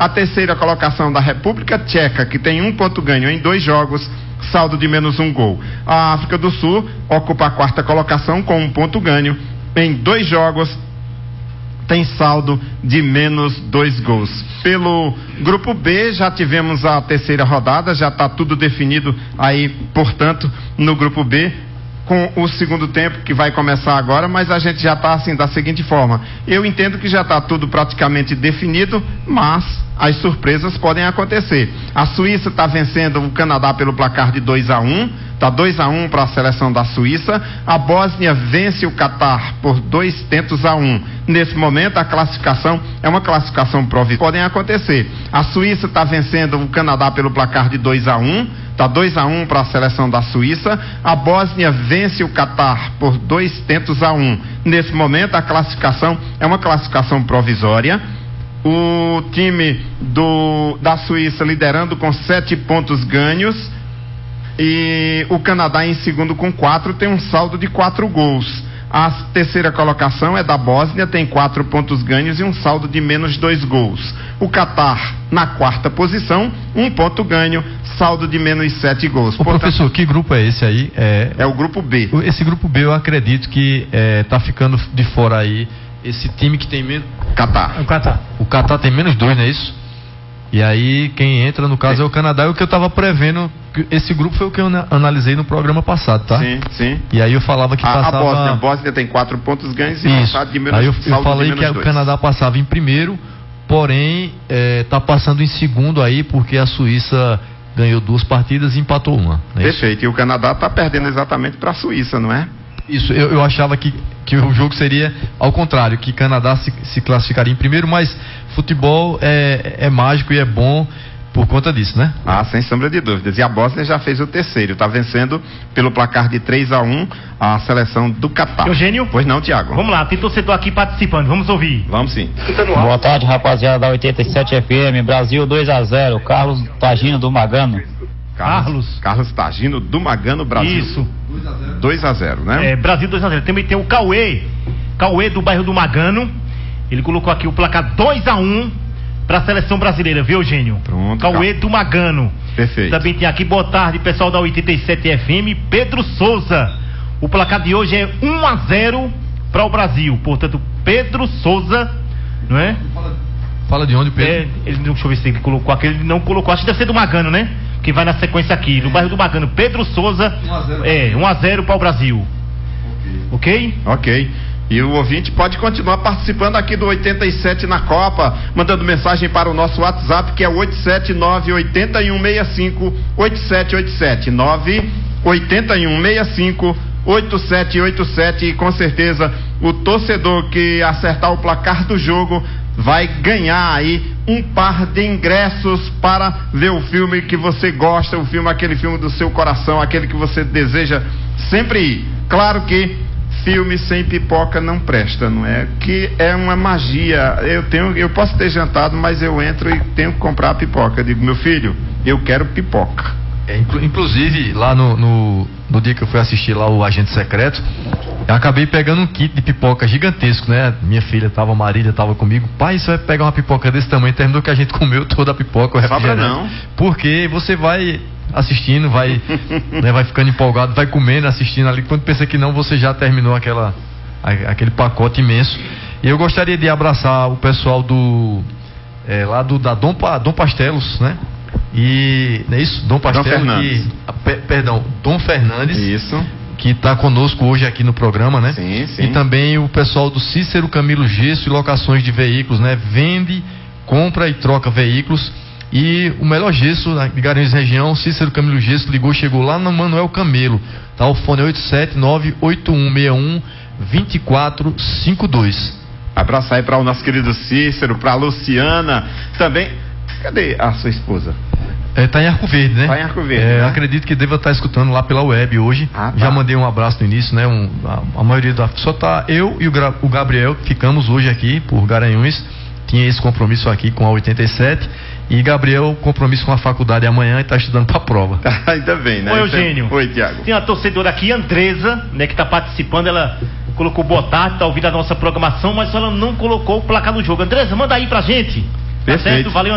A terceira colocação da República Tcheca, que tem 1 ponto ganho em 2 jogos, saldo de menos 1 gol. A África do Sul ocupa a 4ª colocação com 1 ponto ganho em 2 jogos, tem saldo de menos 2 gols. Pelo grupo B, já tivemos a terceira rodada, já está tudo definido aí, portanto, no grupo B, com o segundo tempo que vai começar agora, mas a gente já está assim, da seguinte forma: eu entendo que já está tudo praticamente definido, mas as surpresas podem acontecer. A Suíça está vencendo o Canadá pelo placar de 2-1, está 2-1 para a seleção da Suíça. A Bósnia vence o Catar por 2-1. Nesse momento a classificação é uma classificação provisória. Podem acontecer. A Suíça está vencendo o Canadá pelo placar de 2-1, está 2-1 para a seleção da Suíça. A Bósnia vence o Catar por 2-1. Nesse momento a classificação é uma classificação provisória. O time da Suíça liderando com 7 pontos ganhos, e o Canadá em segundo com 4, tem um saldo de 4 gols. A terceira colocação é da Bósnia, tem 4 pontos ganhos e um saldo de menos 2 gols. O Catar na 4ª posição, 1 ponto ganho, saldo de menos 7 gols. Portanto, professor, que grupo é esse aí? É o grupo B. Esse grupo B eu acredito que está ficando de fora aí esse time que tem menos... Catar. O Catar tem menos 2, não é isso? E aí quem entra no caso é o Canadá. E o que eu estava prevendo, esse grupo foi o que eu analisei no programa passado, tá? Sim. E aí eu falava que passava... A Bósnia tem 4 pontos ganhos e um saldo de menos 2. Aí eu falei que o Canadá passava em primeiro, porém está passando em segundo aí, porque a Suíça ganhou 2 partidas e empatou 1. Perfeito. E o Canadá está perdendo exatamente para a Suíça, não é? Isso, eu achava que o jogo seria ao contrário, que Canadá se classificaria em primeiro, mas futebol é mágico e é bom por conta disso, né? Sem sombra de dúvidas. E a Bósnia já fez o terceiro, está vencendo pelo placar de 3-1 a seleção do Catar. Eugênio? Pois não, Tiago? Vamos lá, tem torcedor aqui participando, vamos ouvir. Vamos sim. Boa tarde, rapaziada da 87 FM, Brasil 2-0, Carlos Tagino do Magano. Carlos Tagino do Magano, Brasil. Isso. 2-0, né? Brasil 2-0. Também tem o Cauê do bairro do Magano. Ele colocou aqui o placar 2-1 para a seleção brasileira, viu, Eugênio? Pronto. Cauê do Magano. Perfeito. Também tem aqui, boa tarde, pessoal da 87 FM, Pedro Souza. O placar de hoje é 1-0 para o Brasil. Portanto, Pedro Souza, não é? Fala de onde, Pedro? Deixa eu ver se ele colocou aqui. Ele não colocou, acho que deve ser do Magano, né? Que vai na sequência aqui, no bairro do Magano. Pedro Souza, 1-0 para o Brasil. Ok? Ok. E o ouvinte pode continuar participando aqui do 87 na Copa, mandando mensagem para o nosso WhatsApp, que é 879-8165-8787. 9-8165-8787. E com certeza o torcedor que acertar o placar do jogo vai ganhar aí um par de ingressos para ver o filme que você gosta, aquele filme do seu coração, aquele que você deseja sempre ir. Claro que filme sem pipoca não presta, não é? Que é uma magia. Eu posso ter jantado, mas eu entro e tenho que comprar a pipoca. Eu digo, meu filho, eu quero pipoca. Inclusive, lá no dia que eu fui assistir lá o Agente Secreto, eu acabei pegando um kit de pipoca gigantesco, né? Minha filha Marília tava comigo. Pai, você vai pegar uma pipoca desse tamanho, terminou que a gente comeu toda a pipoca, o refrigerante. Não. Porque você vai assistindo, vai ficando empolgado, vai comendo, assistindo ali. Quando pensa que não, você já terminou aquele pacote imenso. E eu gostaria de abraçar o pessoal da Dom Pastelos, né? E não é isso? Dom Pastelos, Dom Fernandes. Isso. Que está conosco hoje aqui no programa, né? Sim. E também o pessoal do Cícero Camilo Gesso e locações de veículos, né? Vende, compra e troca veículos. E o melhor gesso de Garanhuns região, Cícero Camilo Gesso, chegou lá no Manuel Camelo. Tá? O fone é 879-8161-2452. Abraço aí para o nosso querido Cícero, para a Luciana também. Cadê a sua esposa? Tá em Arco Verde, né? Tá em Arco Verde, né? Acredito que deva estar escutando lá pela web hoje. Tá. Já mandei um abraço no início, né? A maioria só tá eu e o Gabriel que ficamos hoje aqui por Garanhuns. Tinha esse compromisso aqui com a 87. E Gabriel, compromisso com a faculdade amanhã e está estudando para a prova. Ainda bem, né? Oi, Eugênio. Oi, Tiago. Tem uma torcedora aqui, Andresa, né, que está participando. Ela colocou boa tarde, está ouvindo a nossa programação, mas ela não colocou o placar do jogo. Andresa, manda aí pra gente. Perfeito. Tá certo? Valeu.